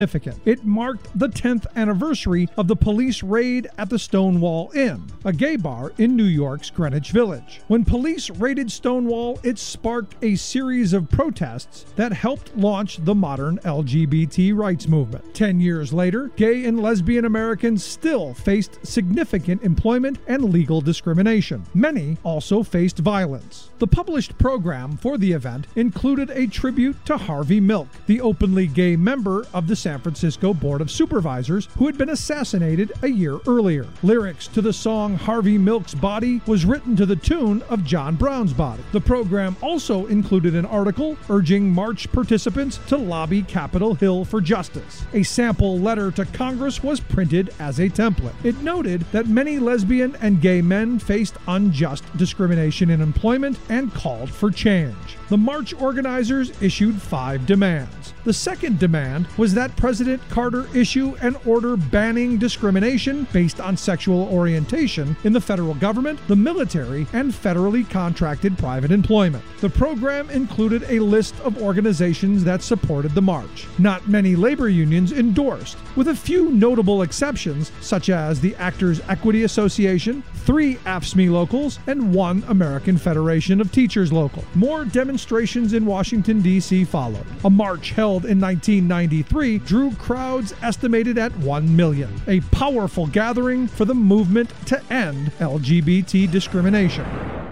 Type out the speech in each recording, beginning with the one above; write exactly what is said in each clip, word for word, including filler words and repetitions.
significant. It marked the tenth anniversary of the police raid at the Stonewall Inn, a gay bar in New York's Greenwich Village. When police raided Stonewall, it sparked a series of protests that helped launch the modern L G B T rights movement. Ten years later, gay and lesbian Americans still faced significant employment and legal discrimination. Many also faced violence. The published program for the event included a tribute to Harvey Milk, the openly gay member of the San Francisco Board of Supervisors who had been assassinated a year earlier. Lyrics to the song Harvey Milk's Body was written to the tune of John Brown's Body. The program also included an article urging march participants to lobby Capitol Hill for justice. A sample letter to Congress was printed as a template. It noted that many lesbian and gay men faced unjust discrimination in employment and called for change. The march organizers issued five demands. The second demand was that President Carter issue an order banning discrimination based on sexual orientation in the federal government, the military, and federally contracted private employment. The program included a list of organizations that supported the march. Not many labor unions endorsed, with a few notable exceptions, such as the Actors Equity Association, three A F S C M E locals, and one American Federation of Teachers local. More demonstrations in Washington, D C followed. A march held in nineteen ninety-three drew crowds estimated at one million, a powerful gathering for the movement to end L G B T discrimination.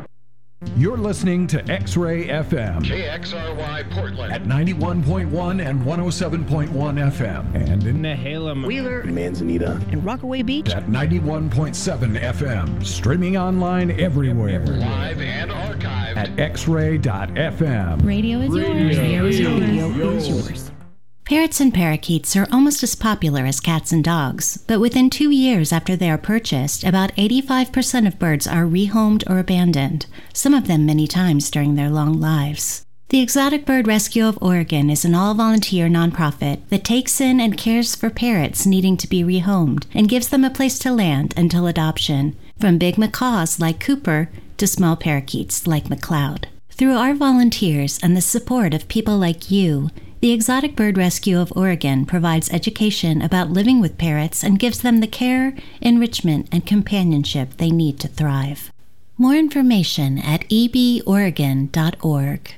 You're listening to X-Ray F M. K X R Y Portland. At ninety-one point one and one oh seven point one F M. And in Nehalem, Wheeler, Manzanita, and Rockaway Beach. At ninety-one point seven F M. Streaming online everywhere. Live and archived. At x ray dot f m. Radio is yours. Radio is yours. Radio is yours. Parrots and parakeets are almost as popular as cats and dogs, but within two years after they are purchased, about eighty-five percent of birds are rehomed or abandoned, some of them many times during their long lives. The Exotic Bird Rescue of Oregon is an all-volunteer nonprofit that takes in and cares for parrots needing to be rehomed and gives them a place to land until adoption, from big macaws like Cooper to small parakeets like McCloud. Through our volunteers and the support of people like you, the Exotic Bird Rescue of Oregon provides education about living with parrots and gives them the care, enrichment, and companionship they need to thrive. More information at e b oregon dot org.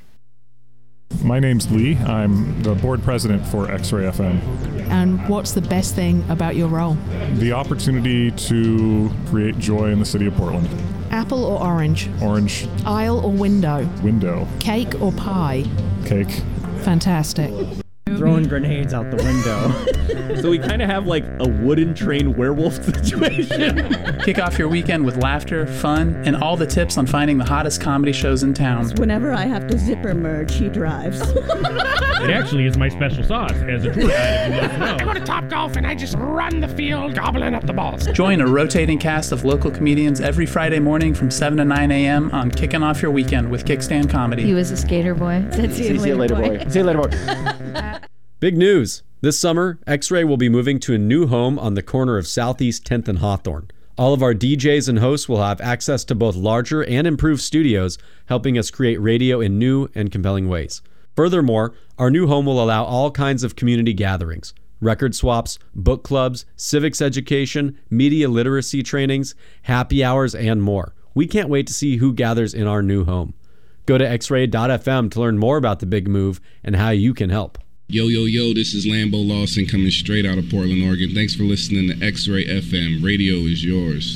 My name's Lee. I'm the board president for X-Ray F M. And what's the best thing about your role? The opportunity to create joy in the city of Portland. Apple or orange? Orange. Aisle or window? Window. Cake or pie? Cake. Fantastic. Throwing grenades out the window. So we kind of have like a wooden train werewolf situation. Kick off your weekend with laughter, fun, and all the tips on finding the hottest comedy shows in town. Whenever I have to zipper merge, he drives. It actually is my special sauce as a tour guide. If you know. I go to Topgolf and I just run the field, gobbling up the balls. Join a rotating cast of local comedians every Friday morning from seven to nine a.m. on Kicking Off Your Weekend with Kickstand Comedy. He was a skater boy. See, See you later, boy. boy. See you later, boy. Big news! This summer, X-Ray will be moving to a new home on the corner of Southeast tenth and Hawthorne. All of our D Js and hosts will have access to both larger and improved studios, helping us create radio in new and compelling ways. Furthermore, our new home will allow all kinds of community gatherings, record swaps, book clubs, civics education, media literacy trainings, happy hours, and more. We can't wait to see who gathers in our new home. Go to x ray dot f m to learn more about the big move and how you can help. Yo, yo, yo, this is Lambo Lawson coming straight out of Portland, Oregon. Thanks for listening to X-Ray F M. Radio is yours.